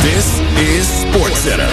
This is SportsCenter.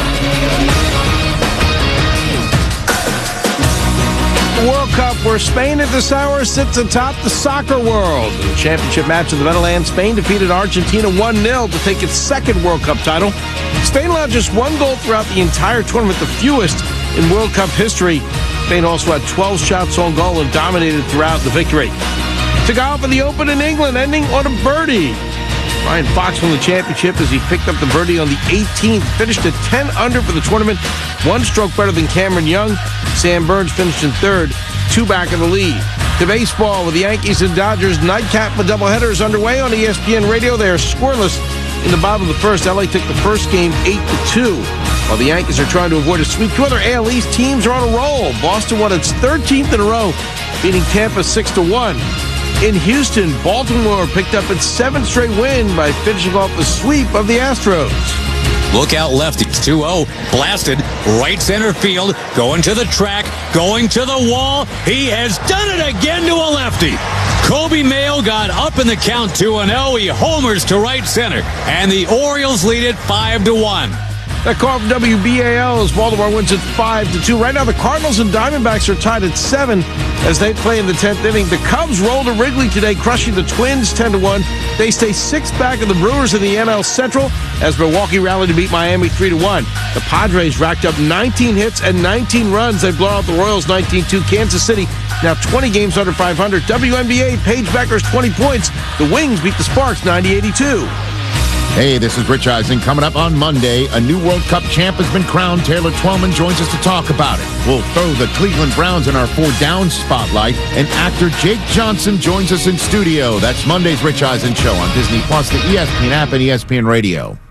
World Cup, where Spain at this hour sits atop the soccer world. In the championship match of the Meadowlands, Spain defeated Argentina 1-0 to take its second World Cup title. Spain allowed just one goal throughout the entire tournament, the fewest in World Cup history. Spain also had 12 shots on goal and dominated throughout the victory. To golf in the Open in England, ending on a birdie. Ryan Fox won the championship as he picked up the birdie on the 18th, finished at 10 under for the tournament, one stroke better than Cameron Young. Sam Burns finished in third, two back in the lead. To baseball, with the Yankees and Dodgers nightcap with doubleheaders underway on ESPN Radio. They are scoreless in the bottom of the first. LA took the first game 8-2, while the Yankees are trying to avoid a sweep. Two other AL East teams are on a roll. Boston won its 13th in a row, beating Tampa 6-1. In Houston, Baltimore picked up its 7th straight win by finishing off the sweep of the Astros. Look out lefty, 2-0, blasted, right center field, going to the track, going to the wall. He has done it again to a lefty. Kobe Mayo got up in the count 2-0. He homers to right center, and the Orioles lead it 5-1. That call from WBAL as Baltimore wins it 5-2. Right now, the Cardinals and Diamondbacks are tied at 7 as they play in the 10th inning. The Cubs rolled to Wrigley today, crushing the Twins 10-1. They stay 6 back of the Brewers in the NL Central as Milwaukee rallied to beat Miami 3-1. The Padres racked up 19 hits and 19 runs. They blow out the Royals 19-2. Kansas City now 20 games under 500. WNBA, Paige Becker's 20 points. The Wings beat the Sparks 90-82. Hey, this is Rich Eisen. Coming up on Monday, a new World Cup champ has been crowned. Taylor Twellman joins us to talk about it. We'll throw the Cleveland Browns in our 4 Down spotlight, and actor Jake Johnson joins us in studio. That's Monday's Rich Eisen Show on Disney Plus, the ESPN app, and ESPN Radio.